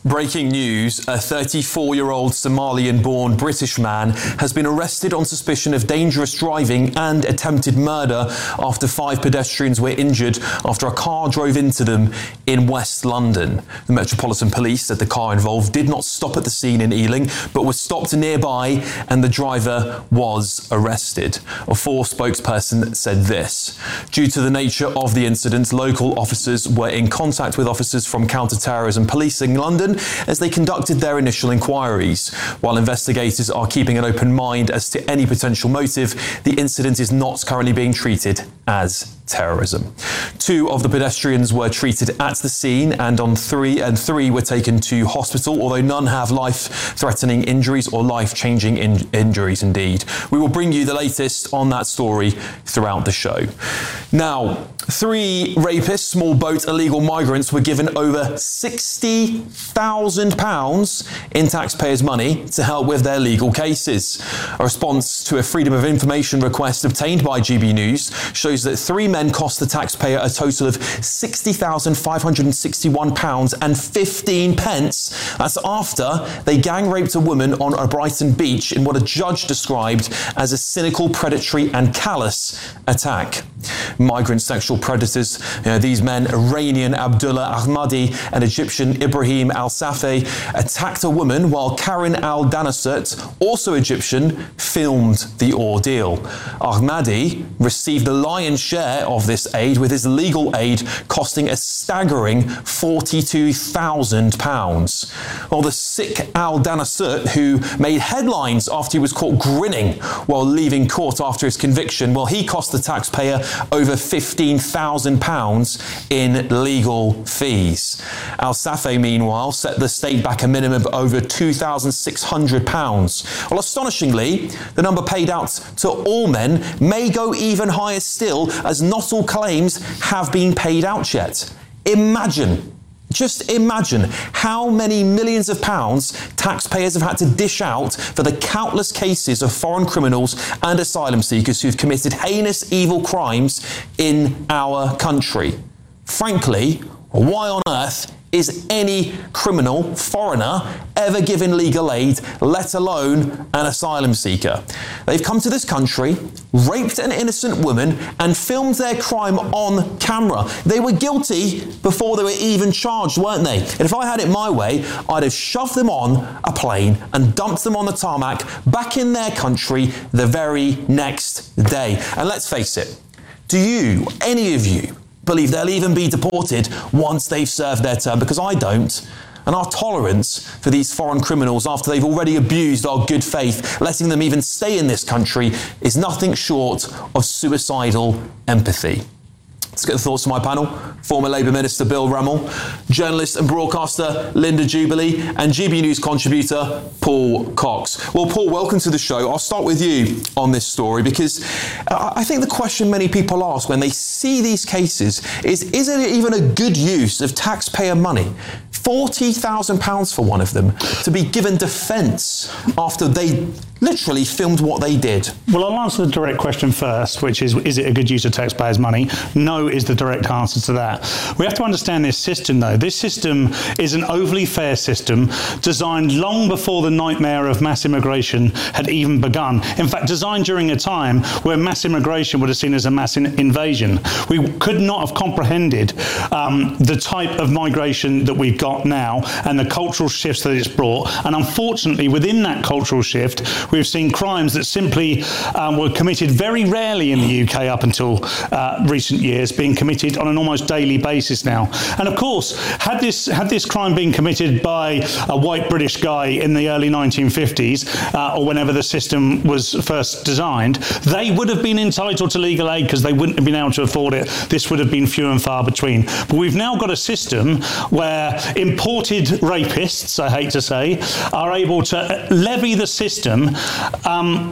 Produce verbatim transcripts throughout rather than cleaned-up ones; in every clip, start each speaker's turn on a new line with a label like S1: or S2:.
S1: Breaking news, a thirty-four-year-old Somalian-born British man has been arrested on suspicion of dangerous driving and attempted murder after five pedestrians were injured after a car drove into them in West London. The Metropolitan Police said the car involved did not stop at the scene in Ealing, but was stopped nearby and the driver was arrested. A Force spokesperson said this: due to the nature of the incident, local officers were in contact with officers from counter-terrorism policing London as they conducted their initial inquiries. While investigators are keeping an open mind as to any potential motive, the incident is not currently being treated as terrorism. Two of the pedestrians were treated at the scene and on three and three were taken to hospital, although none have life-threatening injuries or life-changing in- injuries indeed. We will bring you the latest on that story throughout the show. Now, three rapists, small boat illegal migrants, were given over sixty thousand pounds in taxpayers' money to help with their legal cases. A response to a Freedom of Information request obtained by G B News shows that three men cost the taxpayer a total of sixty thousand five hundred sixty-one pounds and fifteen pence. That's after they gang raped a woman on a Brighton beach in what a judge described as a cynical, predatory and callous attack. Migrant sexual predators, you know, these men, Iranian Abdullah Ahmadi and Egyptian Ibrahim Al-Safeh, attacked a woman while Karen Al-Danasut, also Egyptian, filmed the ordeal. Ahmadi received the lion's share of this aid, with his legal aid costing a staggering forty-two thousand pounds. While the sick Al-Danasut, who made headlines after he was caught grinning while leaving court after his conviction, well, he cost the taxpayer over fifteen thousand pounds in legal fees. Al-Safeh, meanwhile, set the state back a minimum of over two thousand six hundred pounds. Well, astonishingly, the number paid out to all men may go even higher still, as not all claims have been paid out yet. Imagine, just imagine how many millions of pounds taxpayers have had to dish out for the countless cases of foreign criminals and asylum seekers who've committed heinous, evil crimes in our country. Frankly, why on earth is any criminal, foreigner, ever given legal aid, let alone an asylum seeker? They've come to this country, raped an innocent woman, and filmed their crime on camera. They were guilty before they were even charged, weren't they? And if I had it my way, I'd have shoved them on a plane and dumped them on the tarmac back in their country the very next day. And let's face it, do you, any of you, believe they'll even be deported once they've served their term? Because I don't. And our tolerance for these foreign criminals after they've already abused our good faith, letting them even stay in this country, is nothing short of suicidal empathy. Let's get the thoughts of my panel. Former Labour Minister Bill Rummel, journalist and broadcaster Linda Jubilee, and G B News contributor Paul Cox. Well, Paul, welcome to the show. I'll start with you on this story, because I think the question many people ask when they see these cases is, is it even a good use of taxpayer money? forty thousand pounds for one of them to be given defence after they literally filmed what they did.
S2: Well, I'll answer the direct question first, which is, is it a good use of taxpayers' money? No is the direct answer to that. We have to understand this system, though. This system is an overly fair system designed long before the nightmare of mass immigration had even begun. In fact, designed during a time where mass immigration would have seen as a mass in- invasion. We could not have comprehended um, the type of migration that we've got now and the cultural shifts that it's brought. And unfortunately, within that cultural shift, we've seen crimes that simply um, were committed very rarely in the U K up until uh, recent years, being committed on an almost daily basis now. And of course, had this had this crime been committed by a white British guy in the early nineteen fifties, uh, or whenever the system was first designed, they would have been entitled to legal aid because they wouldn't have been able to afford it. This would have been few and far between. But we've now got a system where imported rapists, I hate to say, are able to levy the system Um,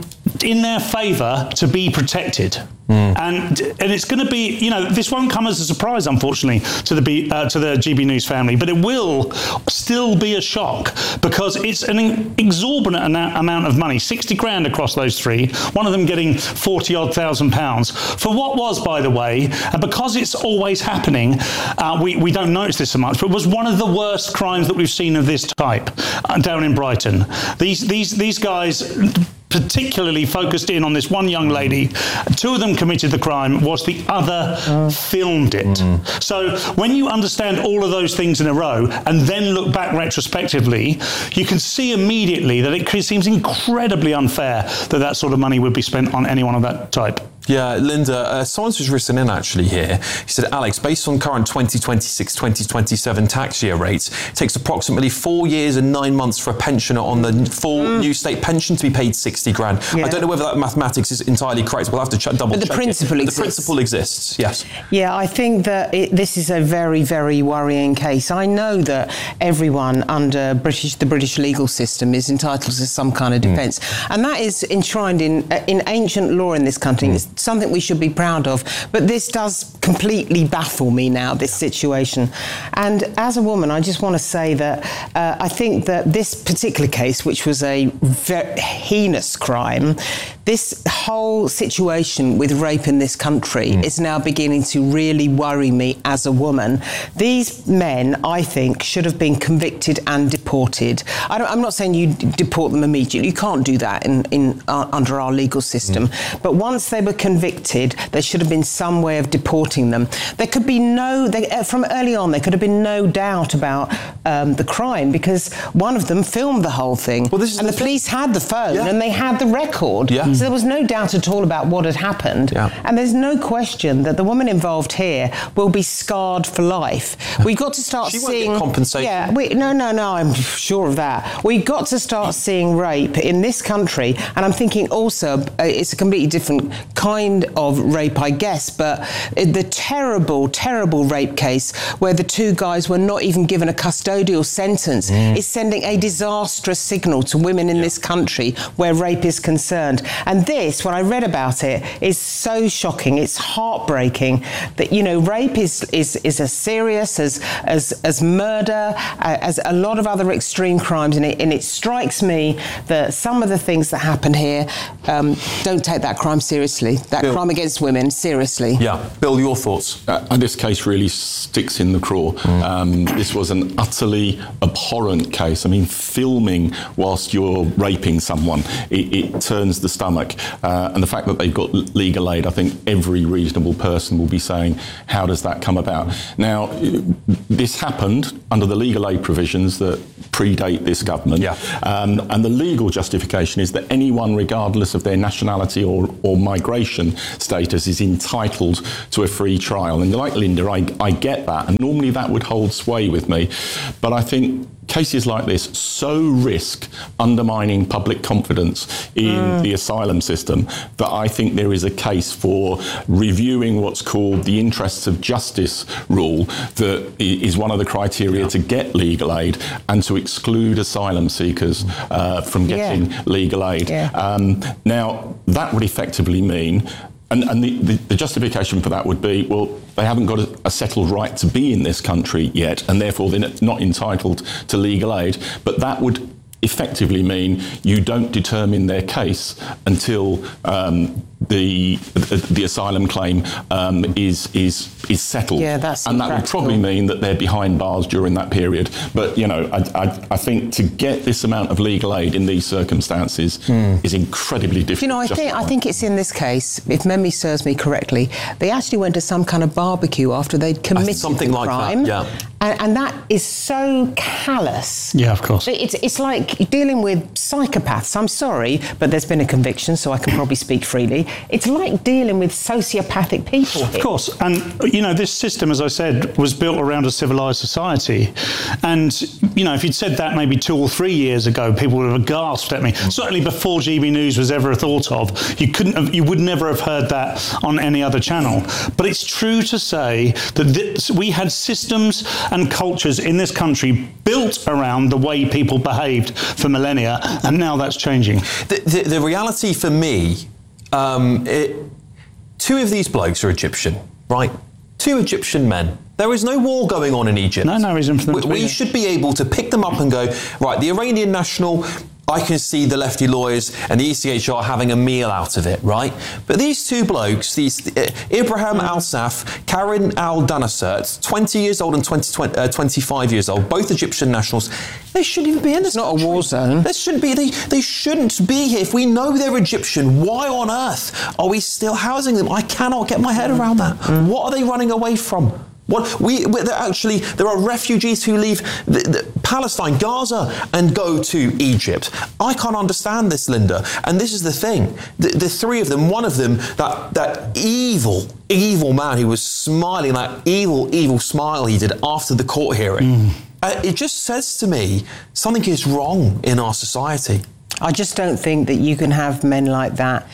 S2: in their favour to be protected. Mm. And and it's going to be, you know, this won't come as a surprise, unfortunately, to the B, uh, to the G B News family, but it will still be a shock because it's an exorbitant amount of money, sixty grand across those three, one of them getting forty odd thousand pounds for what was, by the way, and because it's always happening, uh, we, we don't notice this so much, but it was one of the worst crimes that we've seen of this type uh, down in Brighton. These these these guys particularly focused in on this one young lady. Two of them committed the crime, was the other uh, filmed it. Mm. So when you understand all of those things in a row and then look back retrospectively, you can see immediately that it seems incredibly unfair that that sort of money would be spent on anyone of that type.
S1: Yeah, Linda, uh, someone's just written in actually here. He said, Alex, based on current twenty twenty-six twenty twenty-seven tax year rates, it takes approximately four years and nine months for a pensioner on the full mm. new state pension to be paid sixty grand. Yeah. I don't know whether that mathematics is entirely correct. We'll have to ch- double
S3: but the
S1: check
S3: principle
S1: it.
S3: exists.
S1: The principle exists, yes.
S3: Yeah, I think that it, this is a very, very worrying case. I know that everyone under British the British legal system is entitled to some kind of defence. Mm. And that is enshrined in, in ancient law in this country. Mm. It's something we should be proud of, but this does completely baffle me now, this situation. And as a woman, I just want to say that uh, I think that this particular case, which was a very heinous crime, this whole situation with rape in this country mm. is now beginning to really worry me as a woman. These men, I think, should have been convicted and deported. I don't, I'm not saying you d- deport them immediately. You can't do that in, in uh, under our legal system. Mm. But once they were convicted, there should have been some way of deporting them. There could be no, they, uh, from early on, there could have been no doubt about um, the crime because one of them filmed the whole thing. Well, this is and the, the police had the phone yeah. and they had the record. Yeah. So there was no doubt at all about what had happened. Yeah. And there's no question that the woman involved here will be scarred for life. We've got to start
S1: she
S3: seeing...
S1: won't get compensation.
S3: Yeah, we, no, no, no, I'm sure of that. We've got to start seeing rape in this country. And I'm thinking also uh, it's a completely different kind of rape, I guess, but the terrible, terrible rape case where the two guys were not even given a custodial sentence mm. is sending a disastrous signal to women in yeah. this country where rape is concerned. And this, when I read about it, is so shocking. It's heartbreaking that, you know, rape is is, is as serious as as, as murder, uh, as a lot of other extreme crimes. And it, and it strikes me that some of the things that happen here um, don't take that crime seriously, that Bill. crime against women seriously.
S1: Yeah. Bill, your thoughts?
S4: Uh, and this case really sticks in the craw. Mm. Um, this was an utterly abhorrent case. I mean, filming whilst you're raping someone, it, it turns the stomach. Uh, and the fact that they've got legal aid, I think every reasonable person will be saying, how does that come about? Now, this happened under the legal aid provisions that predate this government. Yeah. Um, and the legal justification is that anyone, regardless of their nationality or, or migration status, is entitled to a free trial. And like Linda, I, I get that. And normally that would hold sway with me. But I think cases like this so risk undermining public confidence in mm. the asylum system that I think there is a case for reviewing what's called the interests of justice rule that is one of the criteria yeah. to get legal aid and to exclude asylum seekers uh, from getting yeah. legal aid. Yeah. Um, now, that would effectively mean And, and the, the, the justification for that would be, well, they haven't got a, a settled right to be in this country yet, and therefore they're not entitled to legal aid. But that would effectively mean you don't determine their case until um, the, the the asylum claim um, is is is settled.
S3: Yeah, that's
S4: and that would probably mean that they're behind bars during that period. But you know, I, I, I think to get this amount of legal aid in these circumstances mm. is incredibly difficult.
S3: You know, I think I think it's in this case, if memory serves me correctly, they actually went to some kind of barbecue after they'd committed
S1: something
S3: the
S1: like
S3: crime.
S1: That, yeah.
S3: And, and that is so callous.
S2: Yeah, of course.
S3: It's it's like dealing with psychopaths. I'm sorry, but there's been a conviction, so I can probably speak freely. it's like dealing with sociopathic people.
S2: Of course, and you know, this system, as I said, was built around a civilised society, and you know, if you'd said that maybe two or three years ago, people would have gasped at me. Certainly before G B News was ever thought of, you couldn't have, you would never have heard that on any other channel. But it's true to say that this, we had systems and cultures in this country built around the way people behaved for millennia, and now that's changing.
S1: The, the, the reality for me, um, it, two of these blokes are Egyptian, right? Two Egyptian men. There is no war going on in Egypt.
S2: No, no reason for them
S1: we,
S2: to be
S1: we
S2: there.
S1: should be able to pick them up and go, right, the Iranian national, I can see the lefty lawyers and the E C H R having a meal out of it, right? But these two blokes, these uh, Ibrahim Al-Saf, Karen Al-Danasert, twenty years old and twenty, twenty, uh, twenty-five years old, both Egyptian nationals, they shouldn't even be in this
S3: It's not
S1: country.
S3: a war zone.
S1: This shouldn't be, they, they shouldn't be here. If we know they're Egyptian, why on earth are we still housing them? I cannot get my head around that. Mm. What are they running away from? What we actually, there are refugees who leave the, the Palestine, Gaza, and go to Egypt. I can't understand this, Linda. And this is the thing: the, the three of them, one of them, that that evil, evil man who was smiling, that evil, evil smile he did after the court hearing. Mm. Uh, it just says to me something is wrong in our society.
S3: I just don't think that you can have men like that,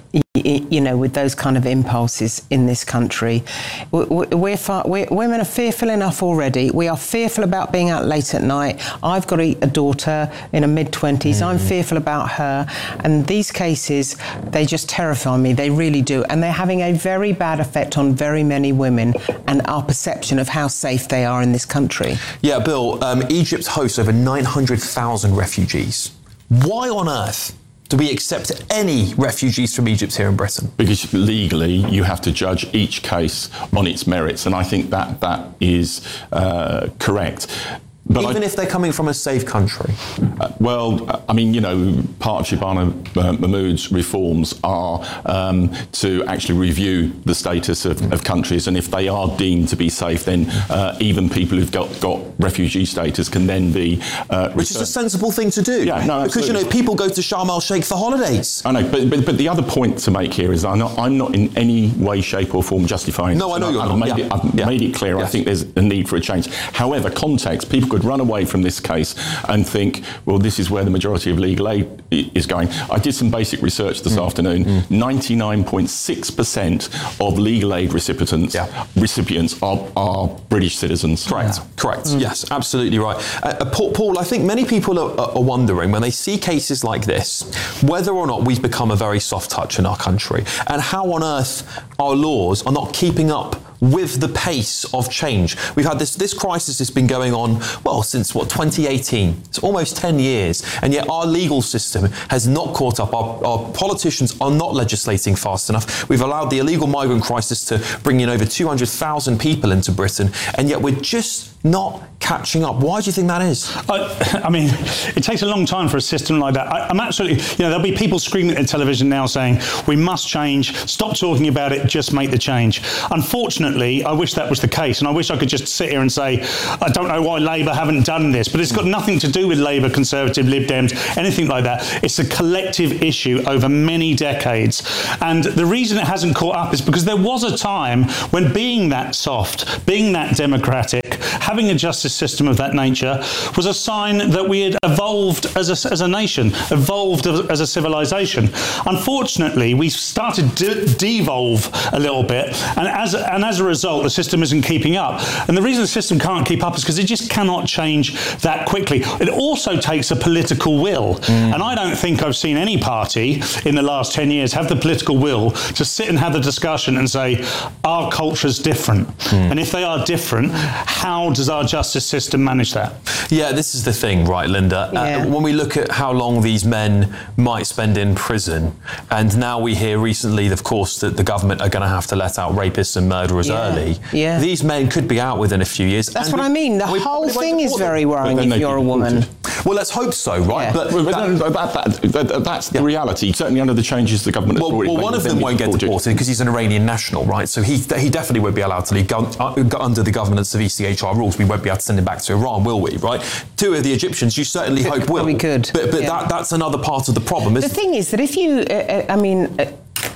S3: you know, with those kind of impulses in this country. We're, far, we're women are fearful enough already. We are fearful about being out late at night. I've got a, a daughter in her mid-twenties. Mm. I'm fearful about her. And these cases, they just terrify me. They really do. And they're having a very bad effect on very many women and our perception of how safe they are in this country.
S1: Yeah, Bill, um, Egypt hosts over nine hundred thousand refugees. Why on earth do we accept any refugees from Egypt here in Britain?
S4: Because legally, you have to judge each case on its merits, and I think that that is uh, correct. But
S1: Even
S4: I,
S1: if they're coming from a safe country?
S4: Uh, well, I mean, you know, part of Shabana uh, Mahmood's reforms are um, to actually review the status of, of countries, and if they are deemed to be safe, then uh, even people who've got, got refugee status can then be uh,
S1: Which is a sensible thing to do.
S4: Yeah, no,
S1: because, you know, people go to Sharm el-Sheikh for holidays.
S4: I know, but, but but the other point to make here is I'm not, I'm not in any way, shape or form justifying
S1: No, I know
S4: I've,
S1: you're
S4: I've
S1: not.
S4: Made
S1: Yeah.
S4: it, I've
S1: Yeah.
S4: made it clear.
S1: Yes.
S4: I think there's a need for a change. However, context, people could run away from this case and think, well, this is where the majority of legal aid is going. I did some basic research this mm. afternoon. Mm. ninety-nine point six percent of legal aid recipients yeah. recipients are, are British citizens.
S1: Correct, yeah. correct. Mm. Yes, absolutely right. Uh, Paul, Paul, I think many people are, are wondering when they see cases like this, whether or not we've become a very soft touch in our country, and how on earth our laws are not keeping up with the pace of change. We've had this, this crisis has been going on, well, since what, twenty eighteen. It's almost ten years. And yet our legal system has not caught up. Our, our politicians are not legislating fast enough. We've allowed the illegal migrant crisis to bring in over two hundred thousand people into Britain. And yet we're just not catching up. Why do you think that is?
S2: I, I mean, it takes a long time for a system like that. I, I'm absolutely, you know, there'll be people screaming at the television now saying, we must change, stop talking about it, just make the change. Unfortunately, I wish that was the case, and I wish I could just sit here and say, I don't know why Labour haven't done this, but it's got nothing to do with Labour, Conservative, Lib Dems, anything like that. It's a collective issue over many decades. And the reason it hasn't caught up is because there was a time when being that soft, being that democratic, having a justice system of that nature was a sign that we had evolved as a, as a nation, evolved as a civilization. Unfortunately, we've started to devolve a little bit, and as, and as a result, the system isn't keeping up. And the reason the system can't keep up is because it just cannot change that quickly. It also takes a political will. Mm. And I don't think I've seen any party in the last ten years have the political will to sit and have the discussion and say, our culture's different. Mm. And if they are different, how does our justice system manage that?
S1: Yeah, this is the thing, right, Linda?
S3: Yeah.
S1: Uh, when we look at how long these men might spend in prison, and now we hear recently, of course, that the government are going to have to let out rapists and murderers
S3: yeah.
S1: early.
S3: Yeah.
S1: These men could be out within a few years.
S3: That's what I mean. The whole thing is very worrying if you're a woman.
S1: Well, let's hope so, right?
S3: Yeah.
S1: But
S4: Well,
S1: that,
S4: that, that, that, that's
S1: Yeah.
S4: the reality. Certainly under the changes the government has
S1: well,
S4: already
S1: well
S4: made,
S1: one of
S4: then
S1: them
S4: we
S1: won't get
S4: deported.
S1: deported because he's an Iranian national, right? So he he definitely won't be allowed to leave gun, uh, under the governance of E C H R rules. We won't be able to send him back to Iran, will we? Right? Two of the Egyptians, you certainly hope will.
S3: We could.
S1: But, but
S3: yeah.
S1: that that's another part of the problem.
S3: The
S1: Isn't
S3: thing is that if you, uh, uh, I mean. Uh,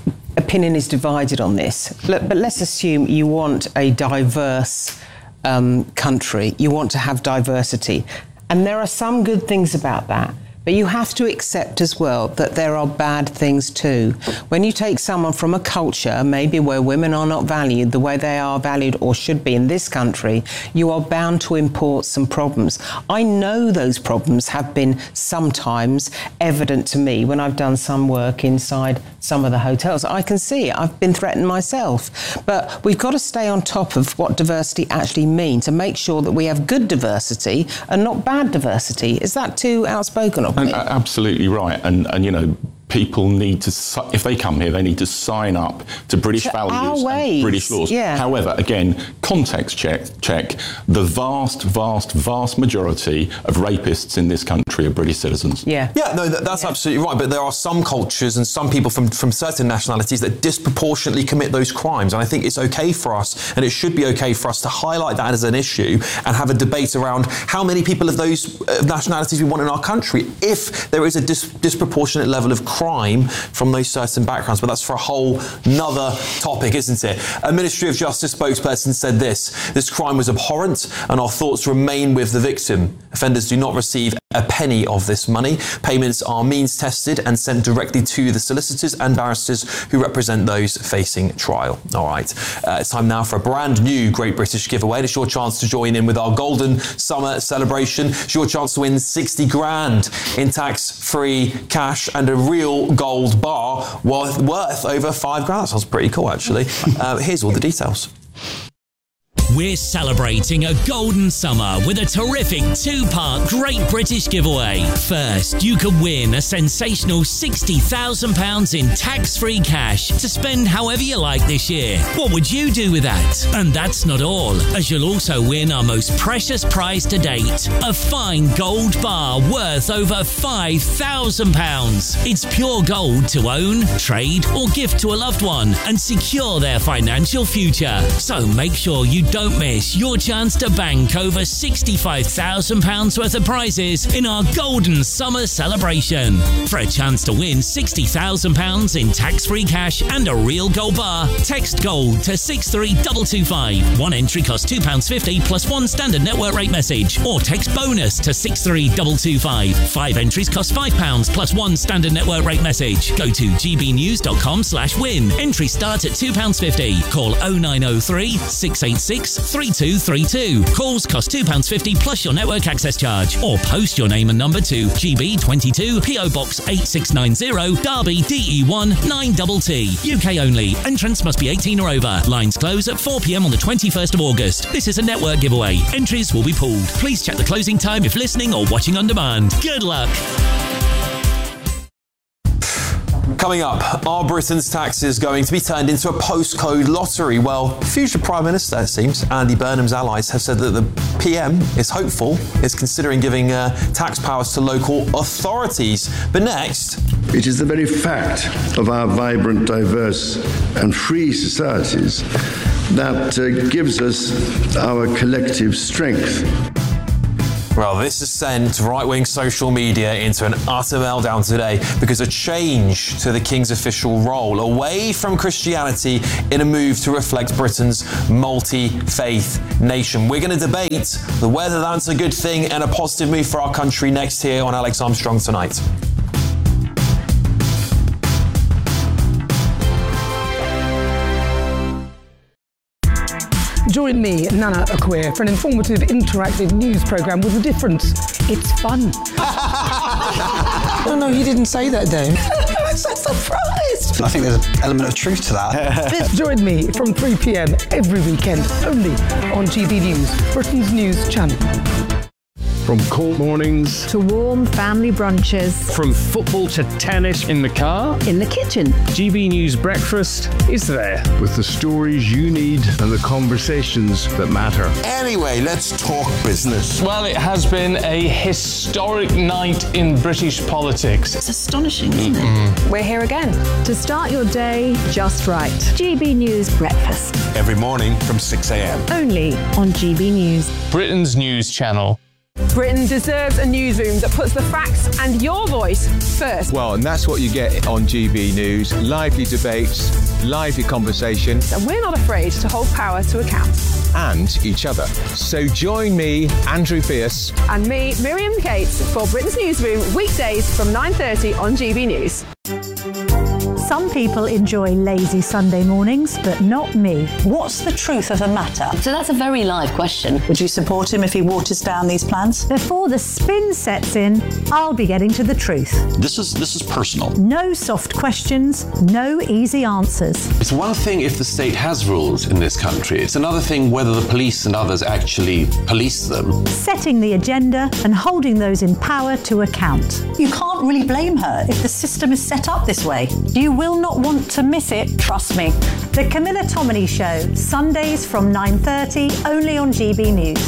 S3: opinion is divided on this. Look, but let's assume you want a diverse um, country. You want to have diversity. And there are some good things about that. But you have to accept as well that there are bad things too. When you take someone from a culture, maybe where women are not valued the way they are valued or should be in this country, you are bound to import some problems. I know those problems have been sometimes evident to me when I've done some work inside some of the hotels. I can see it. I've been threatened myself. But we've got to stay on top of what diversity actually means and make sure that we have good diversity and not bad diversity. Is that too outspoken of me?
S4: And, uh, absolutely right. And, and, you know, people need to, if they come here, they need to sign up to British
S3: To
S4: values
S3: our
S4: and British laws.
S3: yeah.
S4: However, again, context check, check, the vast, vast, vast majority of rapists in this country are British citizens.
S3: Yeah.
S1: Yeah, no, that, that's
S3: Yeah.
S1: absolutely right. But there are some cultures and some people from, from certain nationalities that disproportionately commit those crimes. And I think it's okay for us, and it should be okay for us to highlight that as an issue and have a debate around how many people of those uh, nationalities we want in our country if there is a dis- disproportionate level of crime from those certain backgrounds. But that's for a whole nother topic, isn't it? A Ministry of Justice spokesperson said this: this crime was abhorrent and our thoughts remain with the victim. Offenders do not receive a penny of this money. Payments are means tested and sent directly to the solicitors and barristers who represent those facing trial. All right, uh, it's time now for a brand new Great British giveaway. It's your chance to join in with our Golden Summer celebration. It's your chance to win sixty grand in tax-free cash and a real gold bar worth, worth over five grand. That sounds pretty cool, actually. Uh, here's all the details.
S5: We're celebrating a golden summer with a terrific two-part Great British giveaway. First, you could win a sensational sixty thousand pounds in tax-free cash to spend however you like this year. What would you do with that? And that's not all, as you'll also win our most precious prize to date, a fine gold bar worth over five thousand pounds. It's pure gold to own, trade or gift to a loved one and secure their financial future. So make sure you don't miss your chance to bank over sixty-five thousand pounds worth of prizes in our Golden Summer celebration. For a chance to win sixty thousand pounds in tax-free cash and a real gold bar, text GOLD to six three two two five. One entry costs two pounds fifty plus one standard network rate message, or text BONUS to six three two two five. Five entries cost five pounds plus one standard network rate message. Go to gbnews.com slash win. Entry starts at two pounds fifty. Call oh nine oh three, six eight six, three two three two. Calls cost two pounds fifty plus your network access charge. Or post your name and number to G B twenty-two, P O Box eight six nine zero, Derby, D E one nine T T. U K only. Entrance must be eighteen or over. Lines close at four p.m. on the twenty-first of August. This is a network giveaway. Entries will be pulled. Please check the closing time if listening or watching on demand. Good luck.
S1: Coming up, are Britain's taxes going to be turned into a postcode lottery? Well, future Prime Minister, it seems, Andy Burnham's allies have said that the P M is hopeful, is considering giving uh, tax powers to local authorities. But next...
S6: It is the very fact of our vibrant, diverse and free societies that uh, gives us our collective strength.
S1: Well, this has sent right-wing social media into an utter meltdown today because a change to the King's official role away from Christianity in a move to reflect Britain's multi-faith nation. We're going to debate whether that's a good thing and a positive move for our country next here on Alex Armstrong Tonight.
S7: Join me, Nana Akweer, for an informative, interactive news programme with a difference. It's fun.
S8: No, no, you didn't say that, Dave.
S7: I'm so surprised.
S8: I think there's an element of truth to that.
S7: Join me from three p.m. every weekend, only on G B News, Britain's news channel.
S9: From cold mornings
S10: to warm family brunches,
S9: from football to tennis in the car,
S10: in the kitchen,
S9: G B News Breakfast is there with the stories you need and the conversations that matter.
S11: Anyway, let's talk business.
S12: Well, it has been a historic night in British politics.
S13: It's astonishing, isn't it? Mm.
S10: We're here again to start your day just right. G B News Breakfast.
S11: Every morning from six a.m.
S10: Only on G B News.
S12: Britain's news channel.
S14: Britain deserves a newsroom that puts the facts and your voice first.
S15: Well, and that's what you get on G B News. Lively debates, lively conversation.
S14: And we're not afraid to hold power to account.
S15: And each other. So join me, Andrew Pierce.
S14: And me, Miriam Cates, for Britain's Newsroom, weekdays from nine thirty on G B News.
S16: Some people enjoy lazy Sunday mornings, but not me.
S17: What's the truth of the matter?
S13: So that's a very live question.
S17: Would you support him if he waters down these plans?
S16: Before the spin sets in, I'll be getting to the truth.
S18: This is this is personal.
S16: No soft questions, no easy answers.
S19: It's one thing if the state has rules in this country. It's another thing whether the police and others actually police them.
S16: Setting the agenda and holding those in power to account.
S17: You can't really blame her if the system is set up this way. You will not want to miss it, trust me.
S16: The Camilla Tominey Show, Sundays from nine thirty, only on G B News.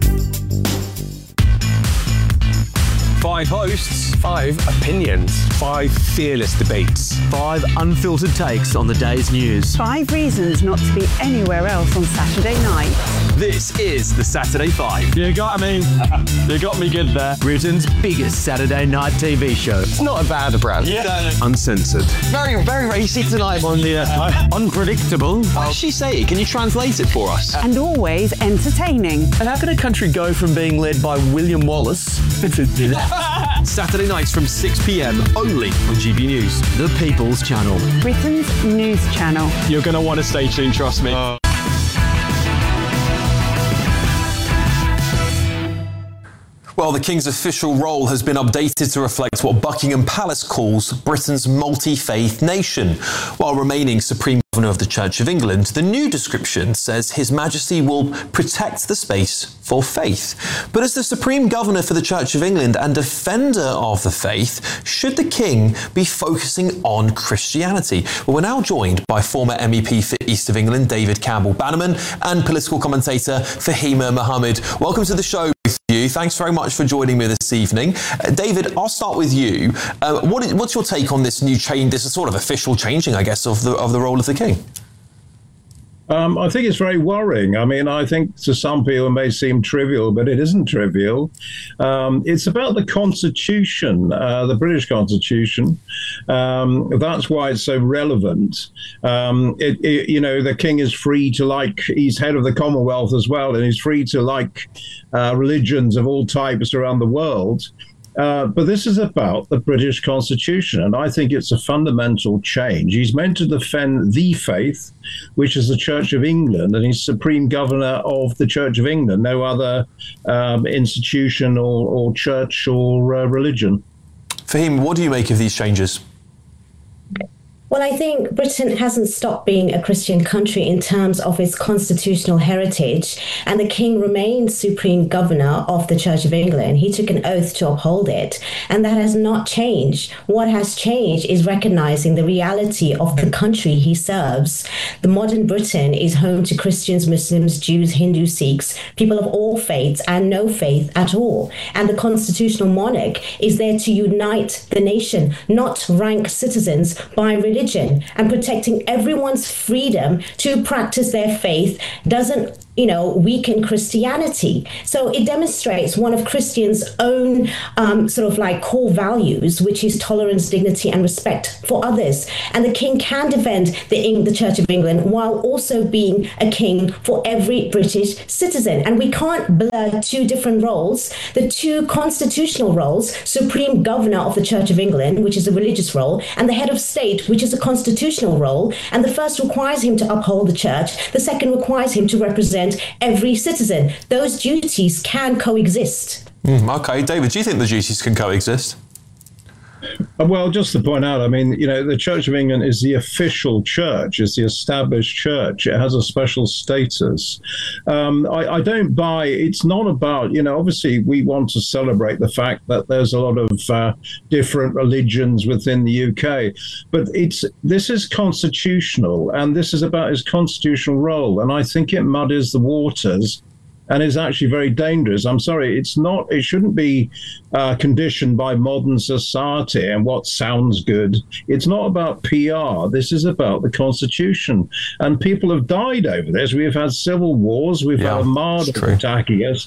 S20: Five hosts, five opinions, five fearless debates, five unfiltered takes on the day's news.
S21: Five reasons not to be anywhere else on Saturday night.
S20: This is the Saturday Five. You got me. You got me good there. Britain's biggest Saturday night T V show. It's not a bad brand. Yeah. No, no. Uncensored. Very, very racy tonight on the uh, unpredictable. What did she say? Can you translate it for us?
S21: And always entertaining.
S20: And how can a country go from being led by William Wallace Saturday nights from six p.m. only on G B News, the People's Channel.
S21: Britain's news channel.
S20: You're going to want to stay tuned, trust me. Uh.
S1: Well, the King's official role has been updated to reflect what Buckingham Palace calls Britain's multi-faith nation. While remaining Supreme Governor of the Church of England, the new description says His Majesty will protect the space for faith. But as the Supreme Governor for the Church of England and defender of the faith, should the King be focusing on Christianity? Well, we're now joined by former M E P for East of England, David Campbell-Bannerman, and political commentator Fahima Mohammed. Welcome to the show, both of you. Thanks very much for joining me this evening. Uh, David, I'll start with you. Uh, what is, what's your take on this new change, this is sort of official changing, I guess, of the of the role of the King?
S22: Um, I think it's very worrying. I mean, I think to some people it may seem trivial, but it isn't trivial. Um, it's about the Constitution, uh, the British Constitution. Um, that's why it's so relevant. Um, it, it, you know, the King is free to like, he's head of the Commonwealth as well, and he's free to like uh, religions of all types around the world. Uh, but this is about the British Constitution, and I think it's a fundamental change. He's meant to defend the faith, which is the Church of England, and he's Supreme Governor of the Church of England, no other um, institution or, or church or uh, religion.
S1: Fahim, what do you make of these changes?
S23: Well, I think Britain hasn't stopped being a Christian country in terms of its constitutional heritage, and the King remains Supreme Governor of the Church of England. He took an oath to uphold it, and that has not changed. What has changed is recognizing the reality of the country he serves. The modern Britain is home to Christians, Muslims, Jews, Hindus, Sikhs, people of all faiths and no faith at all. And the constitutional monarch is there to unite the nation, not rank citizens by religion. Religion, and protecting everyone's freedom to practice their faith doesn't, you know, weaken Christianity. So it demonstrates one of Christians' own um, sort of like core values, which is tolerance, dignity, and respect for others. And the King can defend the, the Church of England while also being a king for every British citizen. And we can't blur two different roles. The two constitutional roles, Supreme Governor of the Church of England, which is a religious role, and the Head of State, which is a constitutional role. And the first requires him to uphold the church. The second requires him to represent every citizen. Those duties can coexist.
S1: Mm, okay, David, do you think the duties can coexist?
S22: Well, just to point out, I mean, you know, the Church of England is the official church, it's the established church. It has a special status. Um, I, I don't buy, it's not about, you know, obviously we want to celebrate the fact that there's a lot of uh, different religions within the U K, but it's this is constitutional, and this is about his constitutional role, and I think it muddies the waters and is actually very dangerous. I'm sorry, it's not, it shouldn't be uh, conditioned by modern society and what sounds good. It's not about P R. This is about the Constitution. And people have died over this. We've had civil wars. We've yeah, had Armada attacking us.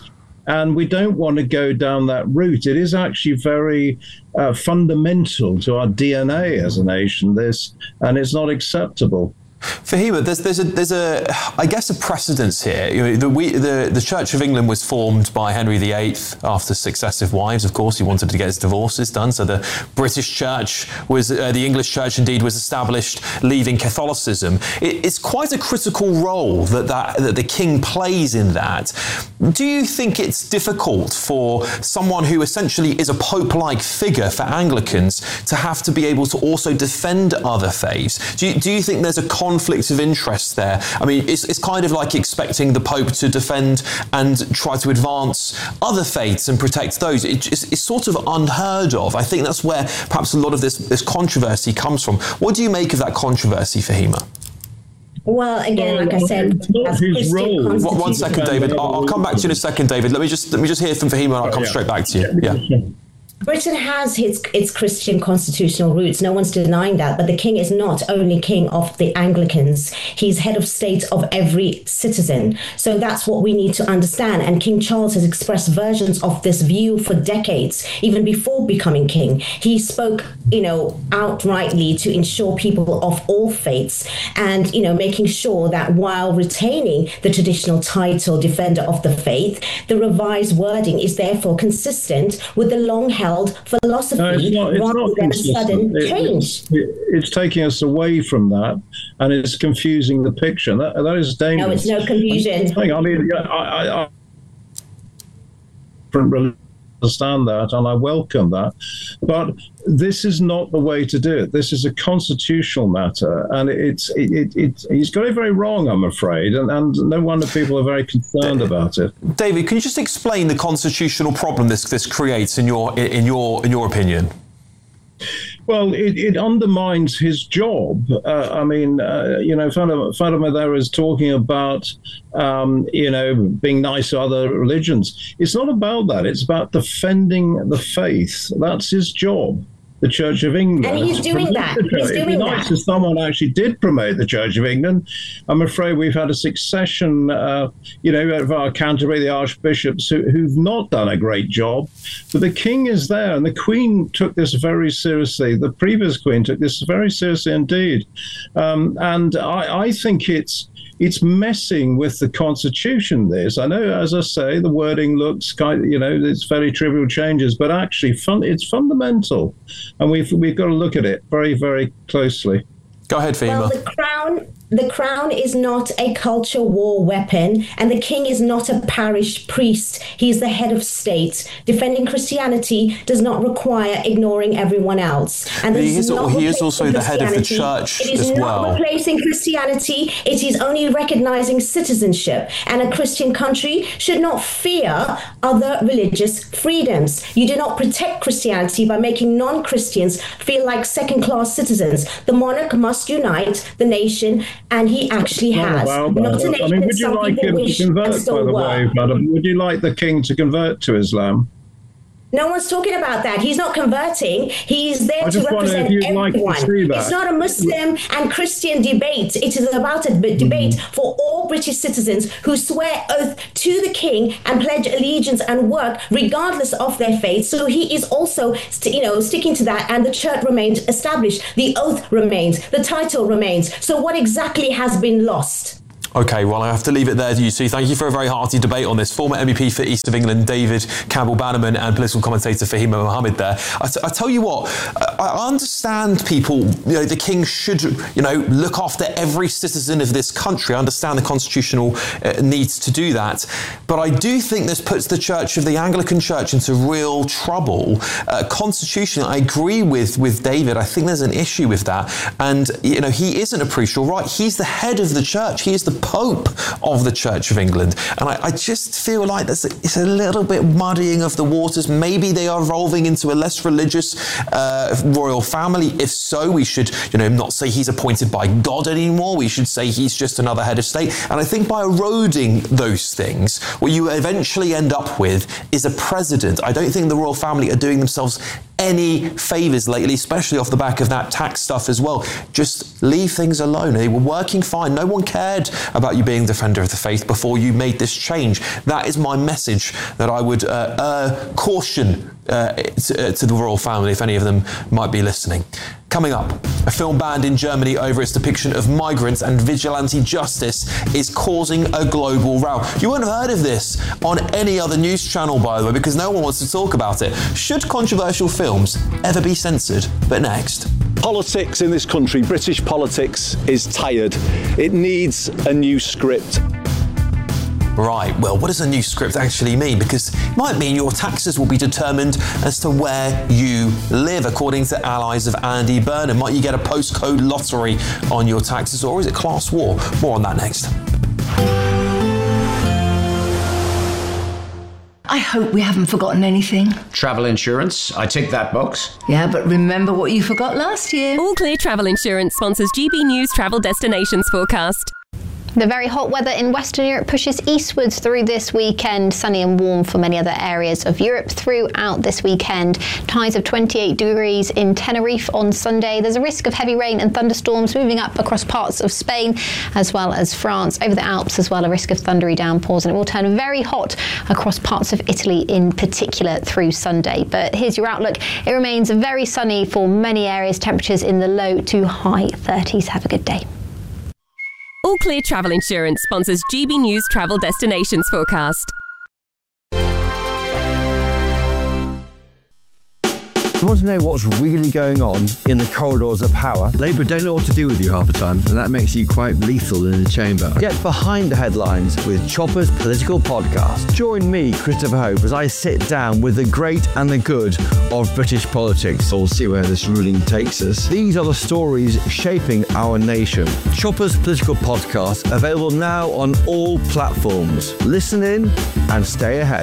S22: And we don't want to go down that route. It is actually very uh, fundamental to our D N A as a nation, this, and it's not acceptable.
S1: Fahima, there's there's a there's a I guess a precedence here. You know, the, we, the the Church of England was formed by Henry the Eighth after successive wives. Of course, he wanted to get his divorces done. So the British Church was uh, the English Church indeed was established, leaving Catholicism. It, it's quite a critical role that, that that the king plays in that. Do you think it's difficult for someone who essentially is a pope-like figure for Anglicans to have to be able to also defend other faiths? Do you, do you think there's a conflict of interest there? I mean, it's, it's kind of like expecting the Pope to defend and try to advance other faiths and protect those. It, it's, it's sort of unheard of. I think that's where perhaps a lot of this, this controversy comes from. What do you make of that controversy, Fahima?
S23: Well, again, like I said, as
S1: one, one second, David. I'll, I'll come back to you in a second, David. Let me just let me just hear from Fahima, and I'll come straight back to you. Yeah.
S23: Britain has its, its Christian constitutional roots. No one's denying that. But the king is not only king of the Anglicans. He's head of state of every citizen. So that's what we need to understand. And King Charles has expressed versions of this view for decades, even before becoming king. He spoke, you know, outrightly to ensure people of all faiths and, you know, making sure that while retaining the traditional title defender of the faith, the revised wording is therefore consistent with the long-held philosophy
S22: no, it's not, it's
S23: rather
S22: not
S23: than a sudden
S22: it,
S23: change.
S22: It, it, it's taking us away from that, and it's confusing the picture. That, that is dangerous.
S23: No, it's no confusion.
S22: I mean, I, I, I understand that, and I welcome that, but this is not the way to do it. This is a constitutional matter, and it's it, it, it he's got it very wrong, I'm afraid, and, and no wonder people are very concerned about it.
S1: David, can you just explain the constitutional problem this this creates in your in your in your opinion?
S22: Well, it, it undermines his job. Uh, I mean, uh, you know, Fatima, Fatima there is talking about, um, you know, being nice to other religions. It's not about that. It's about defending the faith. That's his job. The Church of England.
S23: And he's doing that. He's doing
S22: It'd be nice
S23: that.
S22: if someone actually did promote the Church of England. I'm afraid we've had a succession, uh, you know, of our Canterbury, the archbishops, who, who've not done a great job. But the king is there, and the Queen took this very seriously. The previous Queen took this very seriously indeed. Um, and I, I think it's It's messing with the Constitution, this. I know, as I say, the wording looks kind of, you know, it's very trivial changes, but actually fun, it's fundamental. And we've we've got to look at it very, very closely.
S1: Go ahead, Fahima.
S23: Well, the crown, the crown is not a culture war weapon, and the king is not a parish priest. He's the head of state. Defending Christianity does not require ignoring everyone else. And
S1: he is, he is also the head of the church
S23: It is
S1: as
S23: not
S1: well.
S23: replacing Christianity. It is only recognizing citizenship. And a Christian country should not fear other religious freedoms. You do not protect Christianity by making non-Christians feel like second-class citizens. The monarch must unite the nation, and he actually has.
S22: Well,
S23: Not a nation
S22: I mean, would you
S23: some
S22: like
S23: people
S22: him to
S23: wish
S22: convert,
S23: and
S22: by
S23: still
S22: the
S23: were.
S22: way, madam? Would you like the king to convert to Islam?
S23: No one's talking about that. He's not converting. He's there
S22: I
S23: to
S22: just wonder if
S23: represent
S22: you'd
S23: everyone.
S22: like to see that.
S23: It's not a Muslim and Christian debate. It is about a b- debate
S22: Mm-hmm.
S23: for all British citizens who swear oath to the king and pledge allegiance and work regardless of their faith. So he is also, st- you know, sticking to that, and the church remains established. The oath remains. The title remains. So what exactly has been lost?
S1: Okay, well, I have to leave it there to you two. Thank you for a very hearty debate on this. Former M E P for East of England, David Campbell-Bannerman, and political commentator Fahima Mohammed there. I, t- I tell you what, I, I understand people, you know, the king should, you know, look after every citizen of this country. I understand the constitutional uh, needs to do that. But I do think this puts the Church of the Anglican Church into real trouble. Uh, constitution, I agree with, with David. I think there's an issue with that. And, you know, he isn't a priest, you're right. He's the head of the church. He is the Pope of the Church of England. And I, I just feel like there's a, it's a little bit muddying of the waters. Maybe they are evolving into a less religious uh, royal family. If so, we should, you know, not say he's appointed by God anymore. We should say he's just another head of state. And I think by eroding those things, what you eventually end up with is a president. I don't think the royal family are doing themselves any favours lately, especially off the back of that tax stuff as well. Just leave things alone. They were working fine. No one cared about you being a defender of the faith before you made this change. That is my message that I would uh, uh, caution uh, to, uh, to the royal family, if any of them might be listening. Coming up, a film banned in Germany over its depiction of migrants and vigilante justice is causing a global row. You wouldn't have heard of this on any other news channel, by the way, because no one wants to talk about it. Should controversial films ever be censored? But next.
S2: Politics in this country, British politics, is tired. It needs a new script.
S1: Right, well, what does a new script actually mean? Because it might mean your taxes will be determined as to where you live, according to allies of Andy Burnham. Might you get a postcode lottery on your taxes, or is it class war? More on that next.
S4: I hope we haven't forgotten anything.
S18: Travel insurance, I tick that box.
S4: Yeah, but remember what you forgot last year.
S24: All Clear Travel Insurance sponsors G B News Travel Destinations Forecast.
S25: The very hot weather in Western Europe pushes eastwards through this weekend. Sunny and warm for many other areas of Europe throughout this weekend. Highs of twenty-eight degrees in Tenerife on Sunday. There's a risk of heavy rain and thunderstorms moving up across parts of Spain as well as France. Over the Alps as well, a risk of thundery downpours, and it will turn very hot across parts of Italy in particular through Sunday. But here's your outlook. It remains very sunny for many areas. Temperatures in the low to high thirties. Have a good day.
S24: All Clear Travel Insurance sponsors G B News Travel Destinations Forecast.
S20: You want to know what's really going on in the corridors of power? Labour don't know what to do with you half the time, and that makes you quite lethal in the chamber. Get behind the headlines with Chopper's Political Podcast. Join me, Christopher Hope, as I sit down with the great and the good of British politics. We'll see where this ruling takes us. These are the stories shaping our nation. Chopper's Political Podcast, available now on all platforms. Listen in and stay ahead.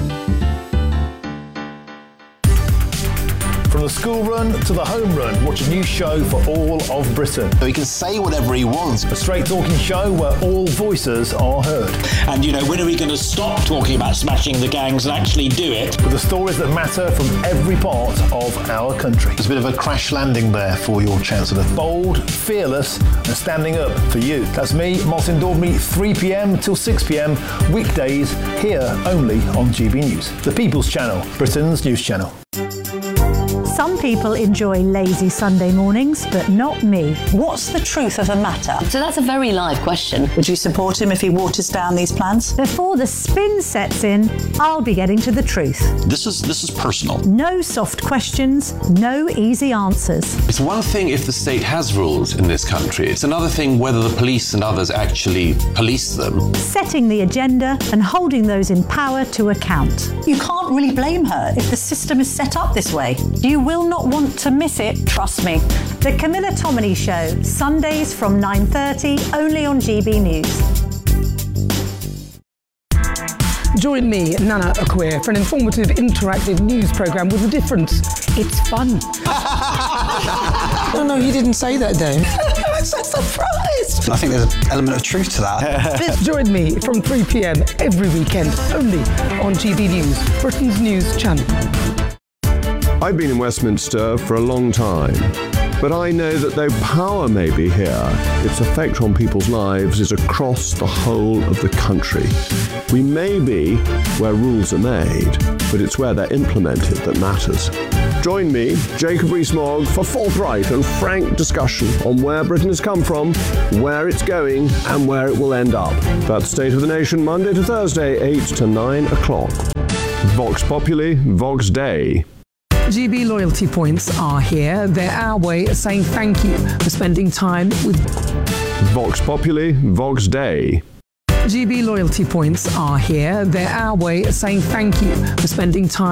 S26: From the school run to the home run, watch a new show for all of Britain.
S11: So he can say whatever he wants.
S26: A straight talking show where all voices are heard.
S27: And, you know, when are we going to stop talking about smashing the gangs and actually do it?
S26: With the stories that matter from every part of our country.
S11: There's a bit of a crash landing there for your Chancellor.
S26: Bold, fearless and standing up for you. That's me, Martin Daubney, three p.m. till six p.m. weekdays here only on G B News. The People's Channel, Britain's news channel.
S16: Some people enjoy lazy Sunday mornings, but not me.
S17: What's the truth of the matter?
S13: So that's a very live question.
S8: Would you support him if he waters down these plans?
S16: Before the spin sets in, I'll be getting to the truth.
S19: This is this is personal.
S16: No soft questions, no easy answers.
S19: It's one thing if the state has rules in this country. It's another thing whether the police and others actually police them.
S16: Setting the agenda and holding those in power to account.
S17: You can't really blame her if the system is set up this way.
S16: You will not want to miss it, trust me. The Camilla Tominey Show, Sundays from nine thirty, only on G B News.
S7: Join me, Nana Akweer, for an informative, interactive news programme with a difference. It's fun.
S8: No, no, you didn't say that, though.
S7: I'm so surprised.
S8: I think there's an element of truth to that.
S7: Join me from three p.m. every weekend, only on G B News, Britain's news channel.
S9: I've been in Westminster for a long time, but I know that though power may be here, its effect on people's lives is across the whole of the country. We may be where rules are made, but it's where they're implemented that matters. Join me, Jacob Rees-Mogg, for forthright and frank discussion on where Britain has come from, where it's going, and where it will end up. That's State of the Nation, Monday to Thursday, eight to nine o'clock. Vox Populi, Vox Dei.
S7: G B loyalty points are here. They're our way of saying thank you for spending time with
S9: Vox Populi, Vox Dei.
S7: G B loyalty points are here. They're our way of saying thank you for spending time